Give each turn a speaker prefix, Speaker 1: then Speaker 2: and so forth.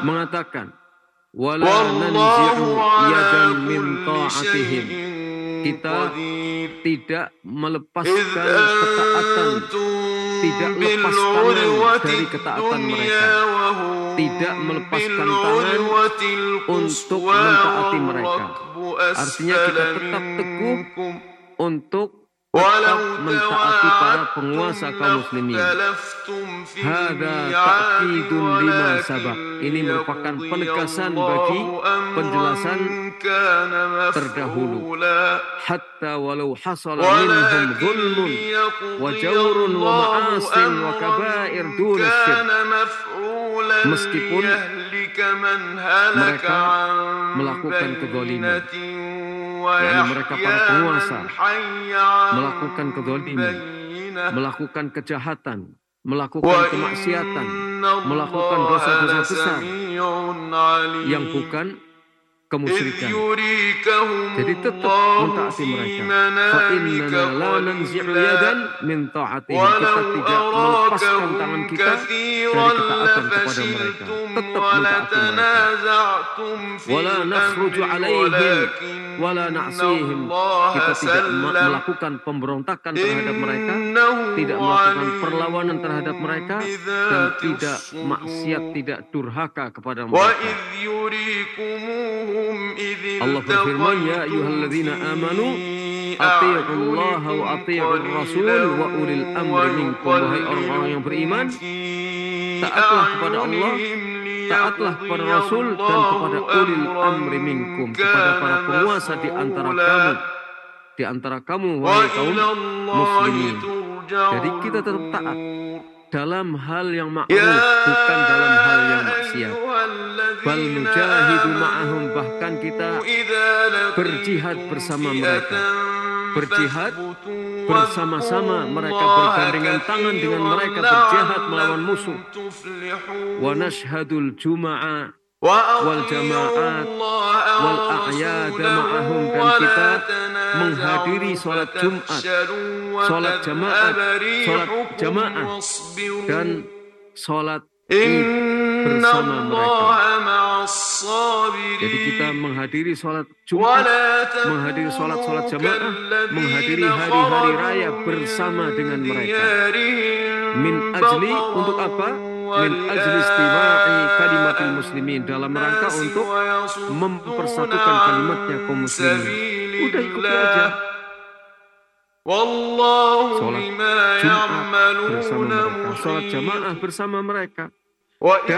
Speaker 1: mengatakan, wala nanzi'u yadan min ta'atihim. Kita tidak melepaskan ketaatan, tidak lepas tangan dari ketaatan mereka, tidak melepaskan tangan untuk mentaati mereka. Artinya kita tetap teguh untuk tetap mentaati para penguasa kaum muslimin. Hada ta'kidun lima sabaq. Ini merupakan penegasan bagi penjelasan terdahulu. Hatta walau hasala minhum zulmun wa jawrun wa ma'asin wa kabair duna syirk. Meskipun mereka melakukan kezaliman, yakni mereka para penguasa melakukan kezaliman, melakukan kejahatan, melakukan kemaksiatan, melakukan dosa-dosa besar yang bukan kemusyrikan. Jadi tetap mentaati mereka. Fa innana la nanzi'u yadan min ta'atihim. Kita tidak melepaskan tangan kita dari ketaatan kepada mereka. Tetap mentaati mereka. Wala nakhruju alaihim wala na'sihim. Kita tidak melakukan pemberontakan terhadap mereka, tidak melakukan perlawanan terhadap mereka, dan tidak maksiat, tidak durhaka kepada mereka. Allah berfirman, ya ayyuhalladzina amanu atii'ullaha wa atii'ur rasul wa ulil amri minkum. Wahai orang-orang yang beriman, taatlah kepada Allah, taatlah kepada Rasul, dan kepada ulil amri minkum, kepada para penguasa di antara kamu wahai kaum muslimin. Jadi kita tetap taat dalam hal yang ma'ruf, bukan dalam hal yang maksiat. Bal nujahidu ma'ahum, bahkan kita berjihad bersama mereka. Berjihad bersama-sama mereka, bergandengan tangan dengan mereka, berjihad melawan musuh. Wa nashhadul juma'a wal jama'at wal a'yada ma'ahum, dan kita menghadiri sholat Jumat, sholat jamaah dan sholat Id bersama mereka. Jadi kita menghadiri sholat Jumat, menghadiri sholat jamaah, menghadiri hari-hari raya bersama dengan mereka. Min ajli, untuk apa? Min ajli istima'i kalimatil muslimin, dalam rangka untuk mempersatukan kalimatnya kaum muslimin. Udah ikuti aja. Sholat Jumat bersama mereka, sholat jamaah bersama mereka.